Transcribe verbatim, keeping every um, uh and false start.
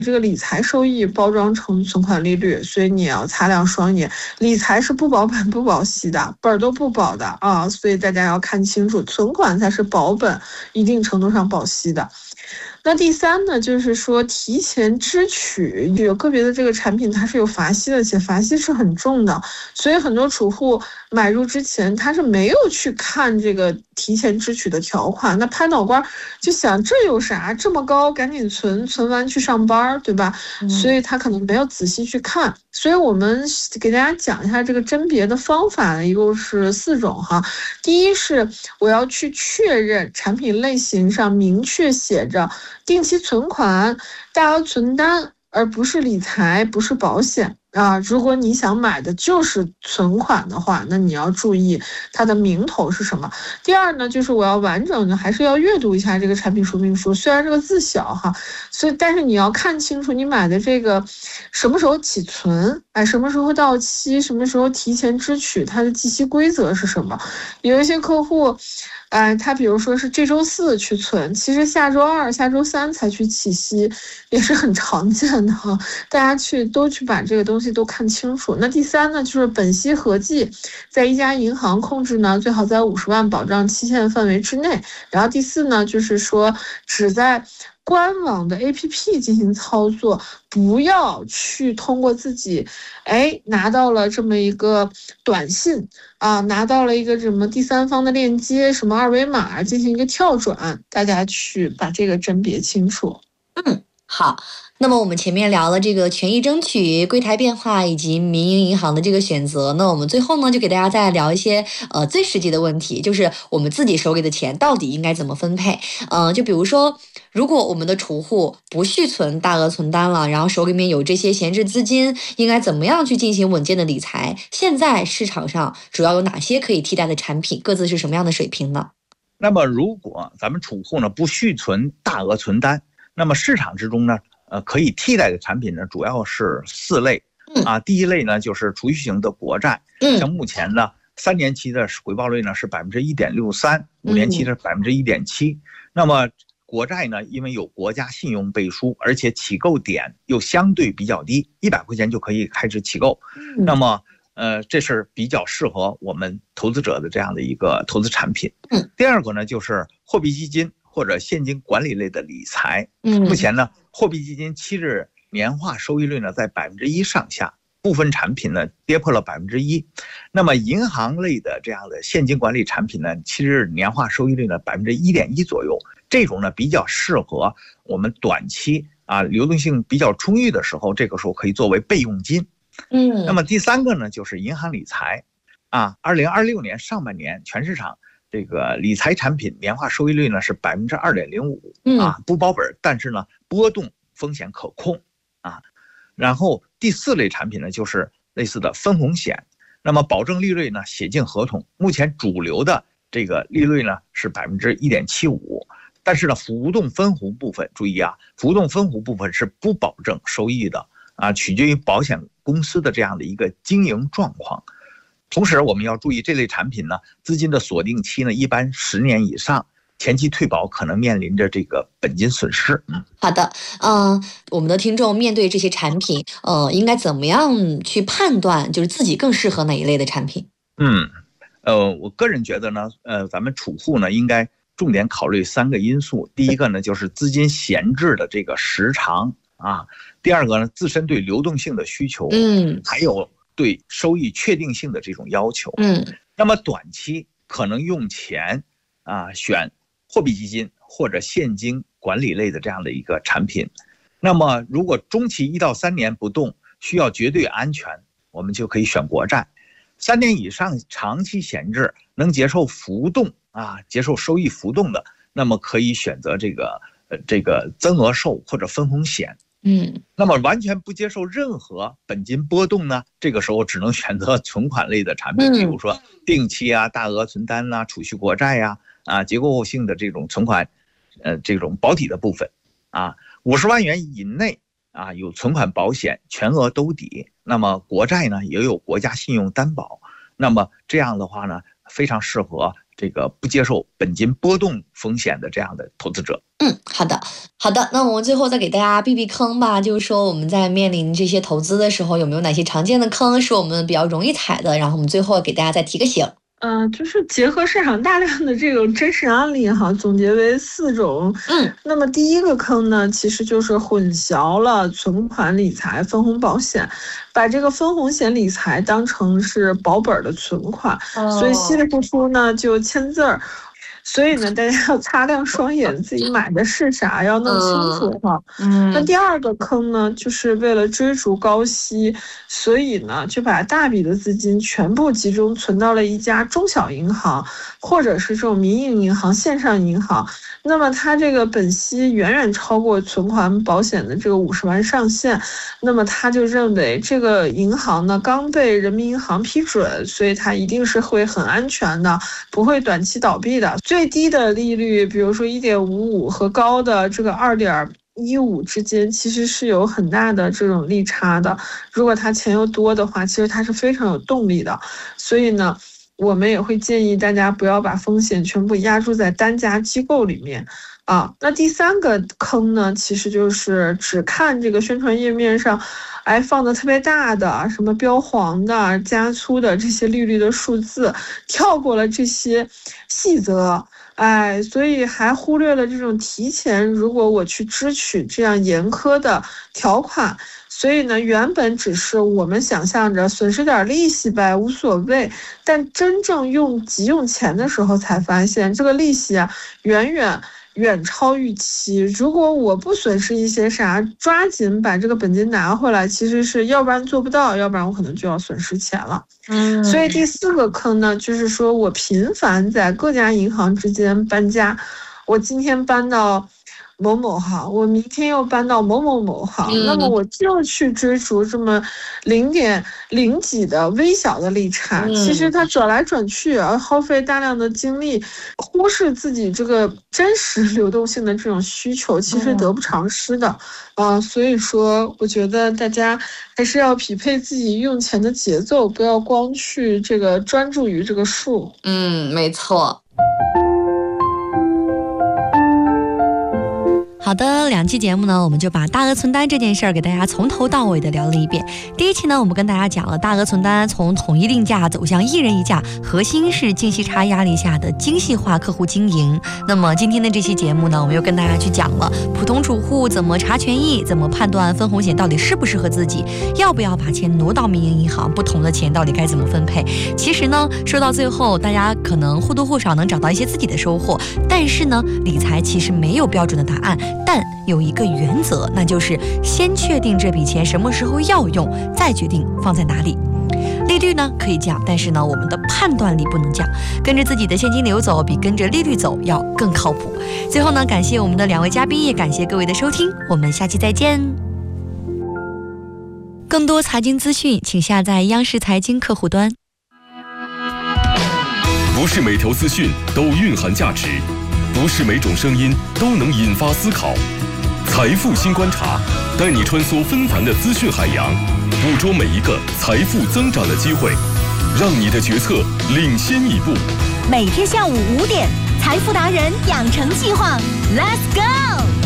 这个理财收益包装成存款利率，所以你要擦亮双眼，理财是不保本不保息的，本儿都不保的啊，所以大家要看清楚，存款才是保本，一定程度上保息的。那第三呢，就是说提前支取，有个别的这个产品它是有罚息的，且罚息是很重的，所以很多储户买入之前他是没有去看这个提前支取的条款，那拍脑瓜就想这有啥这么高，赶紧存，存完去上班，对吧？嗯、所以他可能没有仔细去看。所以我们给大家讲一下这个甄别的方法，一共是四种哈。第一是我要去确认产品类型上明确写着定期存款、大额存单，而不是理财，不是保险啊。如果你想买的就是存款的话，那你要注意它的名头是什么。第二呢，就是我要完整的，还是要阅读一下这个产品说明书，虽然这个字小哈，所以但是你要看清楚你买的这个什么时候起存，哎，什么时候到期，什么时候提前支取，它的计息规则是什么。有一些客户哎，他比如说是这周四去存，其实下周二、下周三才去起息，也是很常见的哈。大家去都去把这个东西都看清楚。那第三呢，就是本息合计，在一家银行控制呢，最好在五十万保障期限范围之内。然后第四呢，就是说只在官网的 A P P 进行操作，不要去通过自己，哎，拿到了这么一个短信啊，拿到了一个什么第三方的链接，什么二维码进行一个跳转，大家去把这个甄别清楚。 嗯，好。那么我们前面聊了这个权益争取、柜台变化以及民营银行的这个选择，那我们最后呢就给大家再聊一些呃最实际的问题，就是我们自己手里的钱到底应该怎么分配？呃，就比如说，如果我们的储户不续存大额存单了，然后手里面有这些闲置资金，应该怎么样去进行稳健的理财？现在市场上主要有哪些可以替代的产品？各自是什么样的水平呢？ 那么如果咱们储户呢不续存大额存单，那么市场之中呢？呃，可以替代的产品呢，主要是四类啊。第一类呢，就是储蓄型的国债，像目前呢，三年期的回报率呢是百分之一点六三，五年期是百分之一点七。那么国债呢，因为有国家信用背书，而且起购点又相对比较低，一百块钱就可以开始起购。那么呃，这是比较适合我们投资者的这样的一个投资产品。第二个呢，就是货币基金或者现金管理类的理财。目前呢，货币基金七日年化收益率呢在百分之一上下，部分产品呢跌破了百分之一。那么银行类的这样的现金管理产品呢，七日年化收益率呢百分之一点一左右。这种呢比较适合我们短期啊流动性比较充裕的时候，这个时候可以作为备用金。嗯。那么第三个呢就是银行理财啊，二零二六年上半年全市场这个理财产品年化收益率呢是百分之二点零五啊，不保本，但是呢波动风险可控啊。然后第四类产品呢就是类似的分红险，那么保证利率呢写进合同，目前主流的这个利率呢是百分之一点七五，但是呢浮动分红部分注意啊，浮动分红部分是不保证收益的啊，取决于保险公司的这样的一个经营状况。同时我们要注意这类产品呢，资金的锁定期呢一般十年以上，前期退保可能面临着这个本金损失。嗯， 好的，嗯、呃，我们的听众面对这些产品，呃，应该怎么样去判断，就是自己更适合哪一类的产品？ 嗯，呃，我个人觉得呢，呃，咱们储户呢应该重点考虑三个因素。第一个呢就是资金闲置的这个时长啊，第二个呢自身对流动性的需求，嗯，还有对收益确定性的这种要求。嗯，那么短期可能用钱啊选货币基金或者现金管理类的这样的一个产品。那么如果中期一到三年不动，需要绝对安全，我们就可以选国债。三年以上长期闲置，能接受浮动啊，接受收益浮动的，那么可以选择这个呃这个增额寿或者分红险。嗯，那么完全不接受任何本金波动呢，这个时候只能选择存款类的产品，比如说定期啊、大额存单啊、储蓄国债呀、啊、啊结构性的这种存款，呃，这种保底的部分啊，五十万元以内啊有存款保险，全额兜底。那么国债呢也有国家信用担保，那么这样的话呢，非常适合这个不接受本金波动风险的这样的投资者。 嗯，好的，好的。那我们最后再给大家避避坑吧，就是说我们在面临这些投资的时候，有没有哪些常见的坑是我们比较容易踩的？然后我们最后给大家再提个醒。 嗯、呃，就是结合市场大量的这种真实案例哈，总结为四种。 嗯， 那么第一个坑呢，其实就是混淆了存款理财、分红保险，把这个分红险理财当成是保本的存款， 哦、 所以稀里糊涂呢就签字儿。所以呢，大家要擦亮双眼，自己买的是啥，要弄清楚哈。 嗯， 那第二个坑呢，就是为了追逐高息，所以呢，就把大笔的资金全部集中存到了一家中小银行，或者是这种民营银行、线上银行。那么它这个本息远远超过存款保险的这个五十万上限，那么他就认为这个银行呢刚被人民银行批准，所以它一定是会很安全的，不会短期倒闭的。最低的利率，比如说 一点五五 和高的这个 二点一五 之间，其实是有很大的这种利差的。如果它钱又多的话，其实它是非常有动力的。所以呢，我们也会建议大家不要把风险全部压注在单家机构里面啊。那第三个坑呢，其实就是只看这个宣传页面上哎放的特别大的什么标黄的加粗的这些利率的数字，跳过了这些细则，哎，所以还忽略了这种提前如果我去支取这样严苛的条款。所以呢，原本只是我们想象着损失点利息呗，无所谓，但真正用急用钱的时候才发现，这个利息啊远远远超预期。如果我不损失一些啥，抓紧把这个本金拿回来，其实是要不然做不到，要不然我可能就要损失钱了。 嗯， 所以第四个坑呢，就是说我频繁在各家银行之间搬家，我今天搬到某某行，我明天又搬到某某某行，嗯、那么我就去追逐这么零点零几的微小的利差，嗯、其实它转来转去，而耗费大量的精力，忽视自己这个真实流动性的这种需求，其实得不偿失的。啊、呃，所以说，我觉得大家还是要匹配自己用钱的节奏，不要光去这个专注于这个数。 嗯，没错。好的，两期节目呢，我们就把大额存单这件事儿给大家从头到尾的聊了一遍。第一期呢，我们跟大家讲了大额存单从统一定价走向一人一价，核心是净息差压力下的精细化客户经营。那么今天的这期节目呢，我们又跟大家去讲了普通储户怎么查权益，怎么判断分红险到底适不适合自己，要不要把钱挪到民营银行，不同的钱到底该怎么分配。其实呢，说到最后，大家可能或多或少能找到一些自己的收获，但是呢，理财其实没有标准的答案，但有一个原则，那就是先确定这笔钱什么时候要用，再决定放在哪里。利率呢可以降，但是呢，我们的判断力不能降。跟着自己的现金流走，比跟着利率走要更靠谱。最后呢，感谢我们的两位嘉宾，也感谢各位的收听，我们下期再见。更多财经资讯，请下载央视财经客户端。 不是每条资讯都蕴含价值，不是每种声音都能引发思考。财富新观察，带你穿梭纷繁的资讯海洋，捕捉每一个财富增长的机会，让你的决策领先一步。 每天下午五点，财富达人养成计划 ，Let's go！